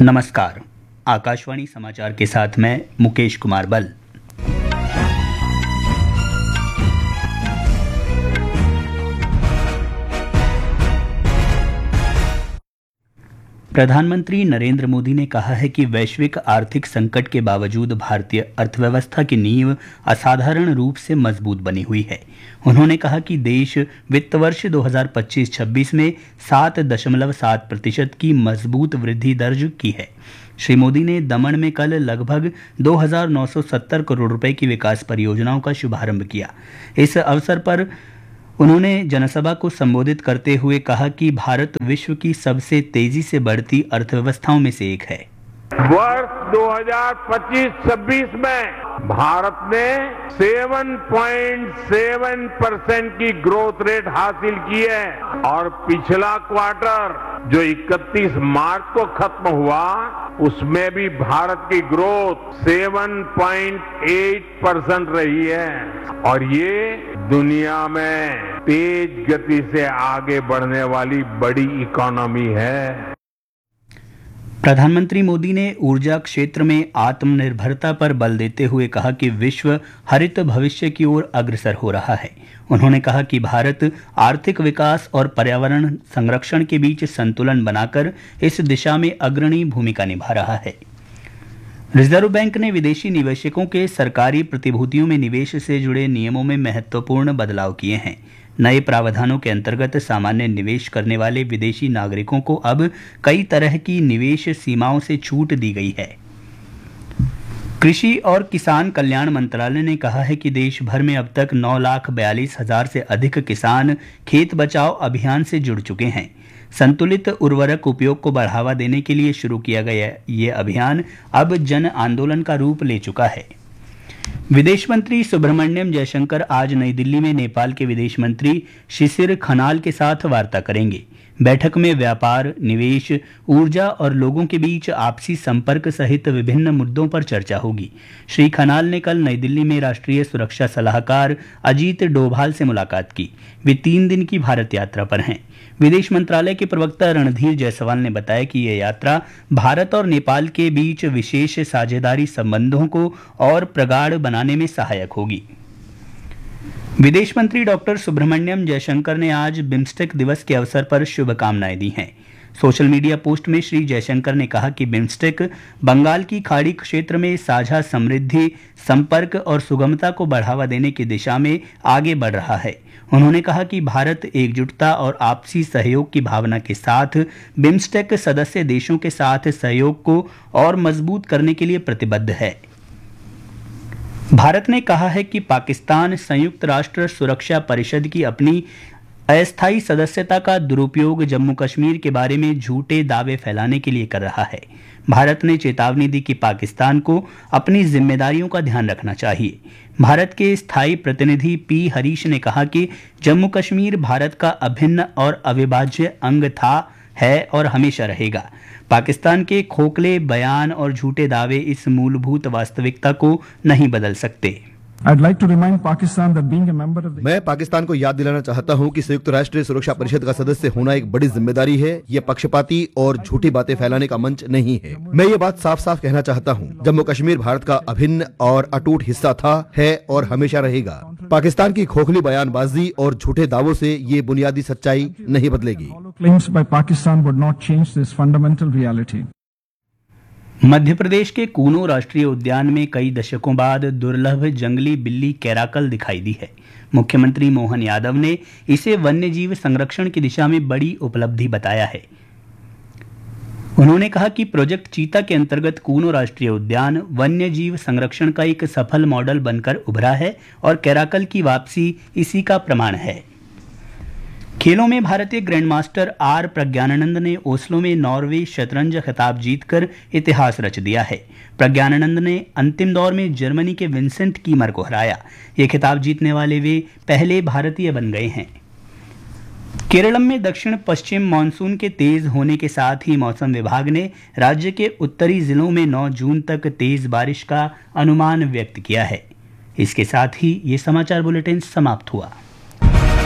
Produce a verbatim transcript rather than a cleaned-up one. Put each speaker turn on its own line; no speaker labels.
नमस्कार। आकाशवाणी समाचार के साथ मैं मुकेश कुमार बल। प्रधानमंत्री नरेंद्र मोदी ने कहा है कि वैश्विक आर्थिक संकट के बावजूद भारतीय अर्थव्यवस्था की नींव असाधारण रूप से मजबूत बनी हुई है। उन्होंने कहा कि देश वित्त वर्ष दो हज़ार पच्चीस छब्बीस में सात दशमलव सात प्रतिशत की मजबूत वृद्धि दर्ज की है। श्री मोदी ने दमन में कल लगभग दो हज़ार नौ सौ सत्तर करोड़ रुपए की विकास परियोजनाओं का शुभारंभ किया। इस अवसर पर उन्होंने जनसभा को संबोधित करते हुए कहा कि भारत विश्व की सबसे तेजी से बढ़ती अर्थव्यवस्थाओं में से एक है।
वर्ष दो हज़ार पच्चीस छब्बीस में भारत ने सात पॉइंट सात परसेंट की ग्रोथ रेट हासिल की है और पिछला क्वार्टर जो इकतीस मार्च को खत्म हुआ उसमें भी भारत की ग्रोथ सात पॉइंट आठ परसेंट रही है और ये दुनिया में तेज गति से आगे बढ़ने वाली बड़ी इकोनॉमी है।
प्रधानमंत्री मोदी ने ऊर्जा क्षेत्र में आत्मनिर्भरता पर बल देते हुए कहा कि विश्व हरित भविष्य की ओर अग्रसर हो रहा है। उन्होंने कहा कि भारत आर्थिक विकास और पर्यावरण संरक्षण के बीच संतुलन बनाकर इस दिशा में अग्रणी भूमिका निभा रहा है। रिजर्व बैंक ने विदेशी निवेशकों के सरकारी प्रतिभूतियों में निवेश से जुड़े नियमों में महत्वपूर्ण बदलाव किए हैं। नए प्रावधानों के अंतर्गत सामान्य निवेश करने वाले विदेशी नागरिकों को अब कई तरह की निवेश सीमाओं से छूट दी गई है। कृषि और किसान कल्याण मंत्रालय ने कहा है कि देश भर में अब तक नौ लाख बयालीस हजार से अधिक किसान खेत बचाओ अभियान से जुड़ चुके हैं। संतुलित उर्वरक उपयोग को बढ़ावा देने के लिए शुरू किया गया ये अभियान अब जन आंदोलन का रूप ले चुका है। विदेश मंत्री सुब्रमण्यम जयशंकर आज नई दिल्ली में नेपाल के विदेश मंत्री शिशिर खनाल के साथ वार्ता करेंगे। बैठक में व्यापार, निवेश, ऊर्जा और लोगों के बीच आपसी संपर्क सहित विभिन्न मुद्दों पर चर्चा होगी। श्री खनाल ने कल नई दिल्ली में राष्ट्रीय सुरक्षा सलाहकार अजीत डोभाल से मुलाकात की। वे तीन दिन की भारत यात्रा पर हैं। विदेश मंत्रालय के प्रवक्ता रणधीर जायसवाल ने बताया कि यह यात्रा भारत और नेपाल के बीच विशेष साझेदारी संबंधों को और प्रगाढ़ बनाने में सहायक होगी। विदेश मंत्री डॉक्टर सुब्रमण्यम जयशंकर ने आज बिम्स्टेक दिवस के अवसर पर शुभकामनाएं दी हैं। सोशल मीडिया पोस्ट में श्री जयशंकर ने कहा कि बिम्स्टेक बंगाल की खाड़ी क्षेत्र में साझा समृद्धि, संपर्क और सुगमता को बढ़ावा देने की दिशा में आगे बढ़ रहा है। उन्होंने कहा कि भारत एकजुटता और आपसी सहयोग की भावना के साथ बिम्स्टेक सदस्य देशों के साथ सहयोग को और मजबूत करने के लिए प्रतिबद्ध है। भारत ने कहा है कि पाकिस्तान संयुक्त राष्ट्र सुरक्षा परिषद की अपनी अस्थायी सदस्यता का दुरुपयोग जम्मू कश्मीर के बारे में झूठे दावे फैलाने के लिए कर रहा है। भारत ने चेतावनी दी कि पाकिस्तान को अपनी जिम्मेदारियों का ध्यान रखना चाहिए। भारत के स्थायी प्रतिनिधि पी हरीश ने कहा कि जम्मू कश्मीर भारत का अभिन्न और अविभाज्य अंग था, है और हमेशा रहेगा। पाकिस्तान के खोखले बयान और झूठे दावे इस मूलभूत वास्तविकता को नहीं बदल सकते।
I'd like to remind Pakistan that being a member of the
मैं पाकिस्तान को याद दिलाना चाहता हूं कि संयुक्त राष्ट्र सुरक्षा परिषद का सदस्य होना एक बड़ी जिम्मेदारी है। ये पक्षपाती और झूठी बातें फैलाने का मंच नहीं है। मैं ये बात साफ साफ कहना चाहता हूं, जम्मू कश्मीर भारत का अभिन्न और अटूट हिस्सा था, है और हमेशा रहेगा। पाकिस्तान की खोखली बयानबाजी और झूठे दावों से ये बुनियादी सच्चाई नहीं बदलेगी।
claims by Pakistan would not change this fundamental reality.
Madhya Pradesh के कूनो राष्ट्रीय उद्यान में कई दशकों बाद दुर्लभ जंगली बिल्ली कैराकल दिखाई दी है। मुख्यमंत्री मोहन यादव ने इसे वन्यजीव संरक्षण की दिशा में बड़ी उपलब्धि बताया है। उन्होंने कहा कि प्रोजेक्ट चीता के अंतर्गत कूनो राष्ट्रीय उद्यान वन्यजीव संरक्षण का एक सफल मॉडल बनकर उभरा है और कैराकल की वापसी इसी का प्रमाण है। खेलों में भारतीय ग्रैंडमास्टर आर प्रज्ञानंद ने ओस्लो में नॉर्वे शतरंज खिताब जीतकर इतिहास रच दिया है। प्रज्ञानंद ने अंतिम दौर में जर्मनी के विंसेंट कीमर को हराया। ये खिताब जीतने वाले वे पहले भारतीय बन गए हैं। केरल में दक्षिण पश्चिम मानसून के तेज होने के साथ ही मौसम विभाग ने राज्य के उत्तरी जिलों में नौ जून तक तेज बारिश का अनुमान व्यक्त किया है। इसके साथ ही ये समाचार बुलेटिन समाप्त हुआ।